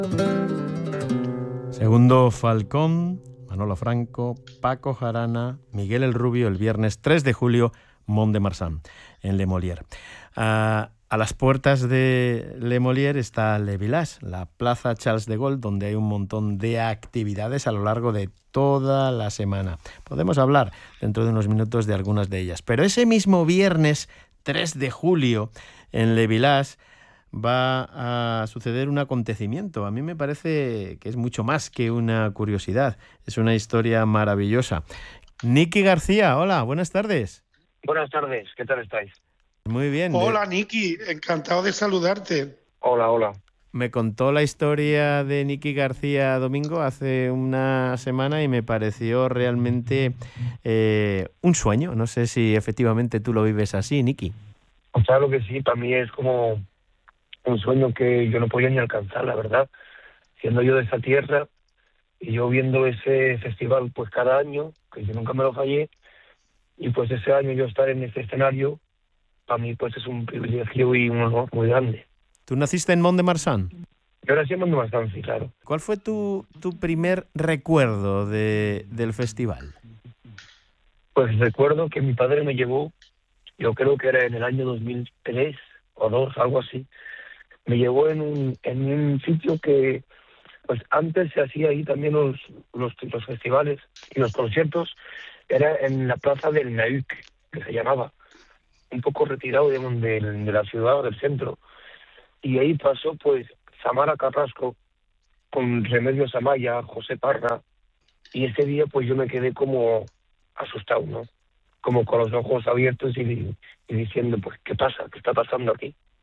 Segundo Falcón, Manolo Franco, Paco Jarana, Miguel el Rubio, el viernes 3 de julio, Mont de Marsan, en Le Molière. A las puertas de Le Molière está Le Village, la plaza Charles de Gaulle, donde hay un montón de actividades a lo largo de toda la semana. Podemos hablar dentro de unos minutos de algunas de ellas. Pero ese mismo viernes 3 de julio, en Le Village, va a suceder un acontecimiento. A mí me parece que es mucho más que una curiosidad. Es una historia maravillosa. Nicky García, hola, buenas tardes. Buenas tardes, ¿qué tal estáis? Muy bien. Hola, Nicky, encantado de saludarte. Hola. Me contó la historia de Nicky García Domingo hace una semana y me pareció realmente un sueño. No sé si efectivamente tú lo vives así, Nicky. O sea, lo que sí, para mí es como un sueño que yo no podía ni alcanzar, la verdad. Siendo yo de esa tierra y yo viendo ese festival pues cada año, que yo nunca me lo fallé, y pues ese año yo estar en este escenario, para mí pues es un privilegio y un honor muy grande. ¿Tú naciste en Mont de Marsan? Yo nací en Mont de Marsan, sí, claro. ¿Cuál fue tu primer recuerdo del festival? Pues recuerdo que mi padre me llevó, yo creo que era en el año 2003 o 2, algo así. Me llevó en un sitio que pues antes se hacía ahí también los festivales y los conciertos, era en la plaza del Nauk, que se llamaba, un poco retirado de la ciudad, del centro. Y ahí pasó pues Samara Carrasco con Remedios Amaya, José Parra, y ese día pues yo me quedé como asustado, ¿no? Como con los ojos abiertos y diciendo, pues, ¿qué pasa? ¿Qué está pasando aquí?